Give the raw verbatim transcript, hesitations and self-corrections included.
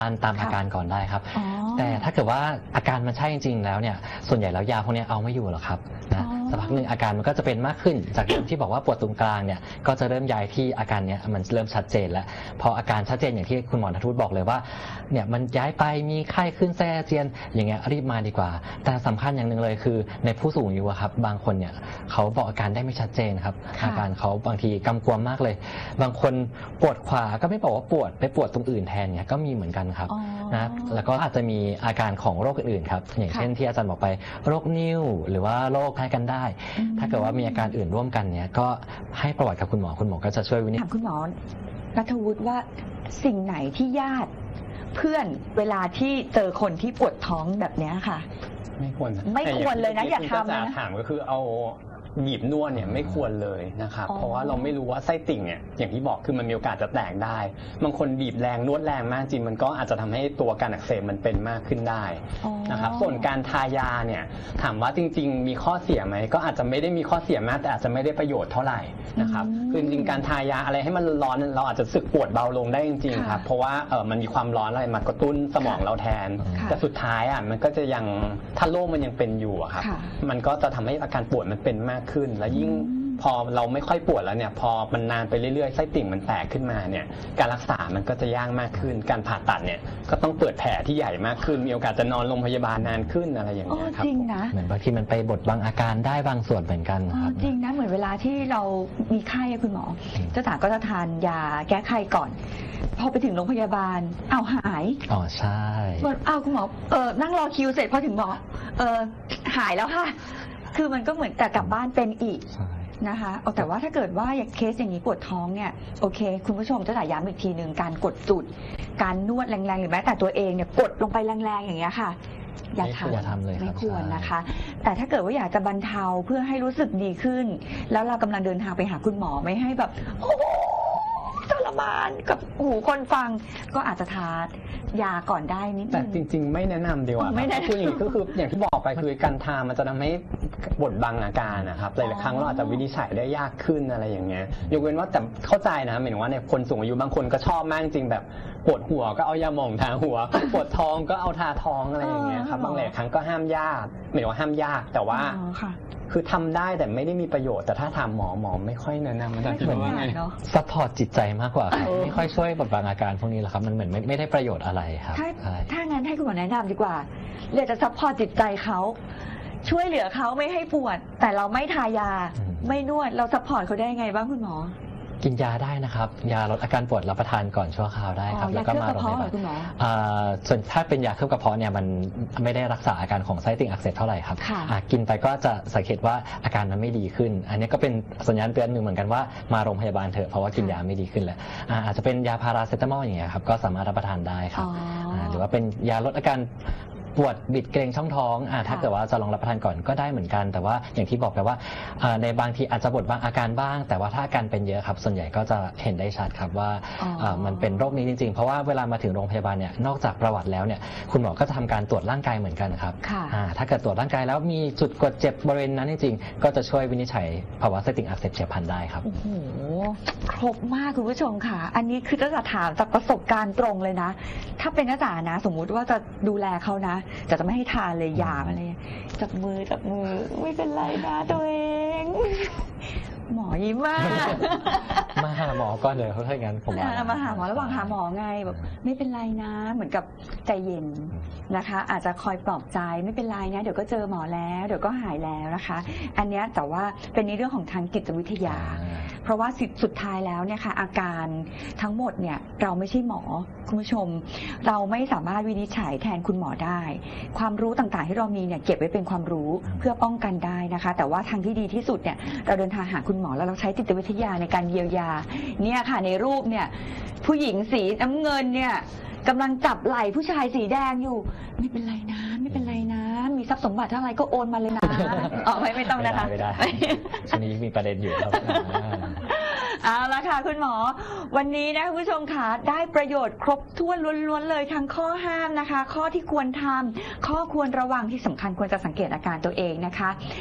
ตามอาการก่อนได้ครับแต่ถ้าเกิดว่าอาการมันใช่จริงๆแล้วเนี่ยส่วนใหญ่แล้วยาพวกนี้เอาไม่อยู่หรอกครับนะสักพักหนึ่งอาการมันก็จะเป็นมากขึ้นจากเดิมที่บอกว่าปวดตรงกลางเนี่ยก็จะเริ่มย้ายที่อาการเนี้ยมันเริ่มชัดเจนแล้วพออาการชัดเจนอย่างที่คุณหมอณัฐวุฒิบอกเลยว่าเนี่ยมันย้ายไปมีไข้ขึ้นแทรกเจียนอย่างเงี้ยรีบมาดีกว่าแต่สำคัญอย่างหนึ่งเลยคือในผู้สูงอายุครับบางคนเนี่ยเขาบอกอาการได้ไม่ชัดเจนครับอาการเขาบางทีกำกวมมากเลยบางคนปวดขวาก็ไม่บอกว่าปวดไปปวดตรงอื่นแทนเนี่ยก็มีเหมือนกันครับนะแล้วก็อาจจะมีอาการของโรคอื่นๆครับอย่างเช่นที่อาจารย์บอกไปโรคนิ่วหรือว่าโรคคล้ายกันได้ถ้าเกิดว่ามีอาการอื่นร่วมกันเนี่ยก็ให้ประวัติกับคุณหมอคุณหมอก็จะช่วยวินิจฉัยถามคุณหมอณัฐวุฒิว่าสิ่งไหนที่ญาติเพื่อนเวลาที่เจอคนที่ปวดท้องแบบนี้ค่ะไม่ควรไม่ควรเลยนะอย่าทำนะถามก็คือเอาบีบนวดเนี่ยไม่ควรเลยนะครับเพราะว่าเราไม่รู้ว่าไส้ติ่งเนี่ยอย่างที่บอกคือมันมีโอกาสจะแตกได้บางคนบีบแรงนวดแรงมากจริงมันก็อาจจะทำให้ตัวการอักเสบมันเป็นมากขึ้นได้นะครับส่วนการทายาเนี่ยถามว่าจริงๆมีข้อเสียไหมก็อาจจะไม่ได้มีข้อเสียมากแต่อาจจะไม่ได้ประโยชน์เท่าไหร่นะครับคือจริงๆการทายาอะไรให้มันร้อนเราอาจจะสึกปวดเบาลงได้จริงๆครับเพราะว่าเออมันมีความร้อนอะไรมากระตุ้นสมองเราแทนแต่สุดท้ายอ่ะมันก็จะยังถ้าโรคมันยังเป็นอยู่ครับมันก็จะทำให้อาการปวดมันเป็นมากขึ้นและยิ่งพอเราไม่ค่อยปวดแล้วเนี่ยพอมันนานไปเรื่อยๆไส้ติ่งมันแตกขึ้นมาเนี่ยการรักษามันก็จะยากมากขึ้นการผ่าตัดเนี่ยก็ต้องเปิดแผลที่ใหญ่มากขึ้นมีโอกาสจะนอนโรงพยาบาลนานขึ้นอะไรอย่างเงี้ยครับจริงนะเหมือนบางทีมันไปบดบังอาการได้บางส่วนเหมือนกันครับจริงนะเหมือนเวลาที่เรามีไข้คุณหมอเจ้าจ๋าก็จะทานยาแก้ไข้ก่อนพอไปถึงโรงพยาบาลเอาหายอ๋อใช่เอาคุณหมอเออนั่งรอคิวเสร็จพอถึงหมอเออหายแล้วค่ะคือมันก็เหมือนแต่กลับบ้านเป็นอีกนะคะแต่ว่าถ้าเกิดว่าอย่างเคสอย่างนี้ปวดท้องเนี่ยโอเคคุณผู้ชมจะถ่ายย้ำอีกทีหนึ่งการกดจุดการนวดแรงๆหรือแม้แต่ตัวเองเนี่ยกดลงไปแรงๆอย่างเงี้ยค่ะอย่าทำเลยไม่ควรนะคะแต่ถ้าเกิดว่าอยากจะบรรเทาเพื่อให้รู้สึกดีขึ้นแล้วเรากำลังเดินทางไปหาคุณหมอไม่ให้แบบโอ้ทรมานกับหูคนฟังก็อาจจะทายาก่อนได้นิดนึงแต่จริงๆไม่แนะนำดีกว่าไม่แนะนำคืออย่างก็คืออย่างที่บอกไปคือการทามันจะทำให้บดบังอาการนะครับหลายๆครั้งเราอาจจะวินิจฉัยได้ยากขึ้นอะไรอย่างเงี้ยยกเว้นว่าแต่เข้าใจนะหมายถึงว่าในคนสูงอายุบางคนก็ชอบมากจริงแบบปวดหัวก็เอายาหม่องทาหัวปวดท้องก็เอาทาท้องอะไรอย่างเงี้ยครับบางหลายครั้งก็ห้ามยากหมายถึงว่าห้ามยากแต่ว่าคือทำได้แต่ไม่ได้มีประโยชน์แต่ถ้าถามหมอหมอไม่ค่อยแนะนำมันจะเหมือนซัพพอร์ตจิตใจมากกว่าไม่ค่อยช่วยบดบังอาการพวกนี้หรอกครับมันเหมือนไม่ได้ประโยชน์อะไรครับถ้างั้นให้คุณหมอแนะนำดีกว่าเรียกจะซัพพอร์ตจิตใจเขาช่วยเหลือเขาไม่ให้ปวดแต่เราไม่ทายาไม่นวดเราซัพพอร์ตเขาได้ไงบ้างคุณหมอกินยาได้นะครับยาลดอาการปวดรับประทานก่อนชั่วคราวได้ครับแล้วก็มาโรงพยาบาลส่วนถ้าเป็นยาเคลือบกระเพาะเนี่ยมันไม่ได้รักษาอาการของไส้ติ่งอักเสบเท่าไหร่ครับกินไปก็จะสังเกตว่าอาการมันไม่ดีขึ้นอันนี้ก็เป็นสัญญาณเตือนหนึ่งเหมือนกันว่ามาโรงพยาบาลเถอะเพราะว่ากินยาไม่ดีขึ้นแล้วอาจจะเป็นยาพาราเซตามอลอย่างเงี้ยครับก็สามารถรับประทานได้ครับหรือว่าเป็นยาลดอาการปวดบิดเกร็งช่องท้องอ่าถ้าเกิดว่าจะลองรับประทานก่อนก็ได้เหมือนกันแต่ว่าอย่างที่บอกไปว่าในบางทีอาจจะบดบางอาการบ้างแต่ว่าถ้าอาการเป็นเยอะครับส่วนใหญ่ก็จะเห็นได้ชัดครับว่ามันเป็นโรคนี้จริงๆเพราะว่าเวลามาถึงโรงพยาบาลเนี่ยนอกจากประวัติแล้วเนี่ยคุณหมอก็จะทำการตรวจร่างกายเหมือนกันครับถ้าเกิดตรวจร่างกายแล้วมีจุดกดเจ็บบริเวณนั้นจริงๆก็จะช่วยวินิจฉัยภาวะไส้ติ่งอักเสบเฉียบพลันได้ครับโอ้โหครบมากคุณผู้ชมค่ะอันนี้คือจะถามจากประสบการณ์ตรงเลยนะถ้าเป็นนักศึกษานะสมมุติว่าจะดูแลเขานะจะจะไม่ให้ทานเลยยาอะไรจับมือจับมือไม่เป็นไรนะตัวเองหมอยิ้มมากมาหาหมอก่อนเลยเขาถ้าอย่างนั้นผมมาหาหมอระหว่างหาหมอไงแบบไม่เป็นไรนะเหมือนกับใจเย็นนะคะอาจจะคอยปลอบใจไม่เป็นไรนะเดี๋ยวก็เจอหมอแล้วเดี๋ยวก็หายแล้วนะคะอันนี้แต่ว่าเป็นในเรื่องของทางจิตวิทยาเพราะว่าสุดท้ายแล้วเนี่ยค่ะอาการทั้งหมดเนี่ยเราไม่ใช่หมอคุณผู้ชมเราไม่สามารถวินิจฉัยแทนคุณหมอได้ความรู้ต่างๆที่เรามีเนี่ยเก็บไว้เป็นความรู้เพื่อป้องกันได้นะคะแต่ว่าทางที่ดีที่สุดเนี่ยเราเดินทางหาคุณหมอแล้วเราใช้จิตวิทยาในการเยียวยาเนี่ยค่ะในรูปเนี่ยผู้หญิงสีน้ำเงินเนี่ยกำลังจับไหล่ผู้ชายสีแดงอยู่ไม่เป็นไรนะไม่เป็นไรนะมีทรัพย์สมบัติเท่าไรก็โอนมาเลยนะอ๋อไม่ไม่ต้องนะคะไม่ได้ช่วงนี้มีประเด็นอยู่ครับเอาละค่ะคุณหมอวันนี้นะคุณผู้ชมค่ะได้ประโยชน์ครบถ้วนล้วนๆเลยทั้งข้อห้ามนะคะข้อที่ควรทำข้อควรระวังที่สำคัญควรจะสังเกตอาการตัวเองนะคะ